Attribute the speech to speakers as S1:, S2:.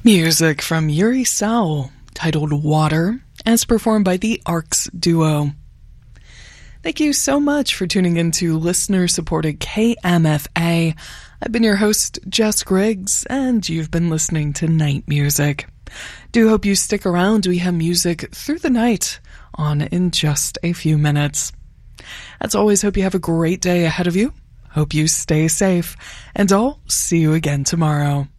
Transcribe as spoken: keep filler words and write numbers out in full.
S1: Music from Yuri Sao, titled Water, as performed by the Arcs Duo. Thank you so much for tuning into listener-supported K M F A. I've been your host, Jess Griggs, and you've been listening to Night Music. Do hope you stick around. We have music through the night on in just a few minutes. As always, hope you have a great day ahead of you. Hope you stay safe, and I'll see you again tomorrow.